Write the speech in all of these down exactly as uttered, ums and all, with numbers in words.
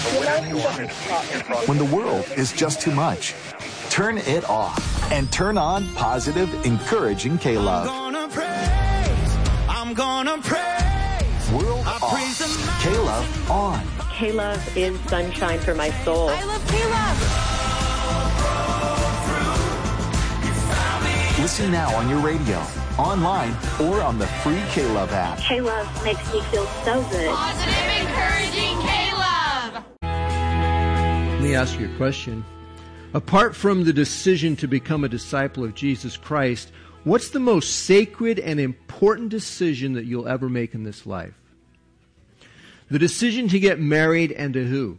When the world is just too much, turn it off and turn on positive, encouraging K-Love. I'm gonna praise, I'm gonna praise. World off, K-Love on. K-Love is sunshine for my soul. I love K-Love. Listen now on your radio, online, or on the free K-Love app. K-Love makes me feel so good. Positive, encouraging K-Love. Let me ask you a question. Apart from the decision to become a disciple of Jesus Christ, what's the most sacred and important decision that you'll ever make in this life? The decision to get married, and to who?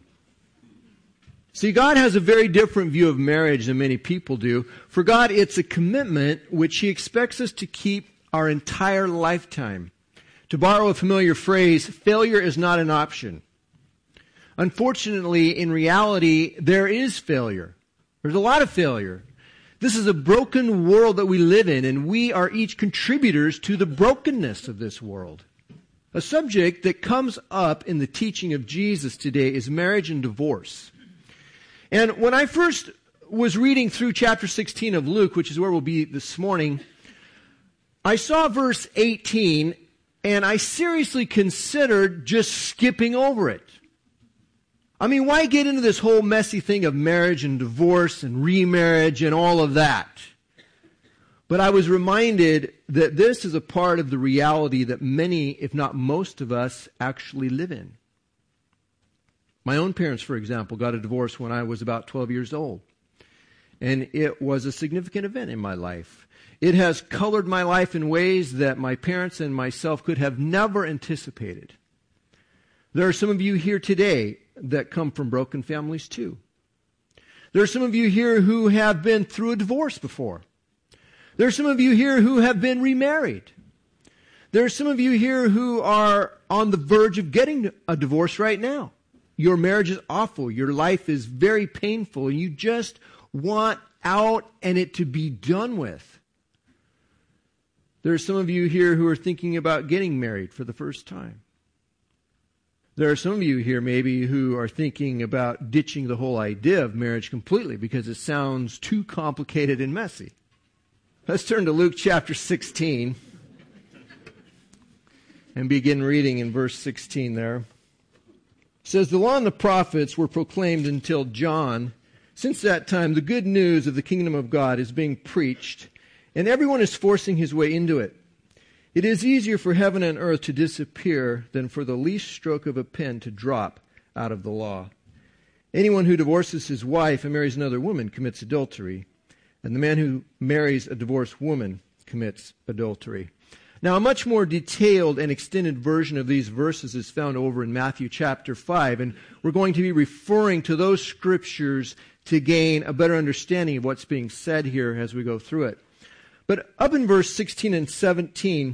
See, God has a very different view of marriage than many people do. For God, it's a commitment which He expects us to keep our entire lifetime. To borrow a familiar phrase, failure is not an option. Unfortunately, in reality, there is failure. There's a lot of failure. This is a broken world that we live in, and we are each contributors to the brokenness of this world. A subject that comes up in the teaching of Jesus today is marriage and divorce. And when I first was reading through chapter sixteen of Luke, which is where we'll be this morning, I saw verse eighteen, and I seriously considered just skipping over it. I mean, why get into this whole messy thing of marriage and divorce and remarriage and all of that? But I was reminded that this is a part of the reality that many, if not most of us, actually live in. My own parents, for example, got a divorce when I was about twelve years old. And it was a significant event in my life. It has colored my life in ways that my parents and myself could have never anticipated. There are some of you here today that come from broken families too. There are some of you here who have been through a divorce before. There are some of you here who have been remarried. There are some of you here who are on the verge of getting a divorce right now. Your marriage is awful. Your life is very painful. And you just want out and it to be done with. There are some of you here who are thinking about getting married for the first time. There are some of you here maybe who are thinking about ditching the whole idea of marriage completely because it sounds too complicated and messy. Let's turn to Luke chapter sixteen and begin reading in verse sixteen there. It says, "The law and the prophets were proclaimed until John. Since that time, the good news of the kingdom of God is being preached, and everyone is forcing his way into it. It is easier for heaven and earth to disappear than for the least stroke of a pen to drop out of the law. Anyone who divorces his wife and marries another woman commits adultery, and the man who marries a divorced woman commits adultery." Now, a much more detailed and extended version of these verses is found over in Matthew chapter five, and we're going to be referring to those scriptures to gain a better understanding of what's being said here as we go through it. But up in verse sixteen and seventeen,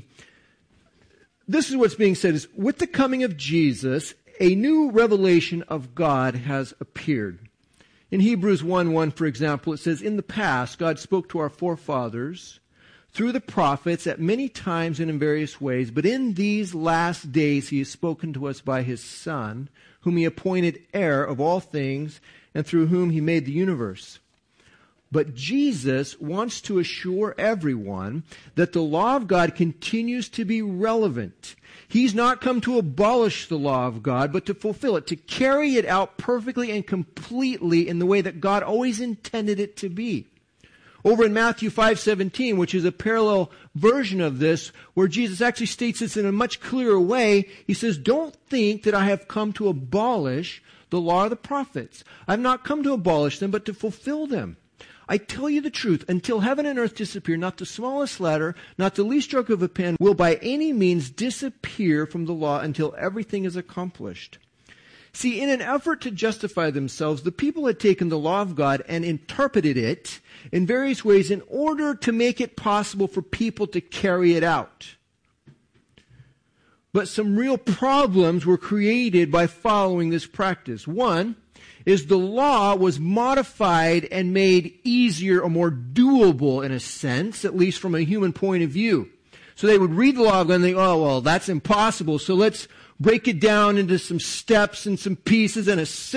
this is what's being said, is with the coming of Jesus, a new revelation of God has appeared. In Hebrews one one, for example, it says, "In the past, God spoke to our forefathers through the prophets at many times and in various ways, but in these last days He has spoken to us by His Son, whom He appointed heir of all things, and through whom He made the universe." But Jesus wants to assure everyone that the law of God continues to be relevant. He's not come to abolish the law of God, but to fulfill it, to carry it out perfectly and completely in the way that God always intended it to be. Over in Matthew five seventeen, which is a parallel version of this, where Jesus actually states this in a much clearer way, He says, "Don't think that I have come to abolish the law of the prophets. I've not come to abolish them, but to fulfill them. I tell you the truth, until heaven and earth disappear, not the smallest letter, not the least stroke of a pen will by any means disappear from the law until everything is accomplished." See, in an effort to justify themselves, the people had taken the law of God and interpreted it in various ways in order to make it possible for people to carry it out. But some real problems were created by following this practice. One is the law was modified and made easier or more doable in a sense, at least from a human point of view. So they would read the law of God and think, oh, well, that's impossible, so let's break it down into some steps and some pieces and a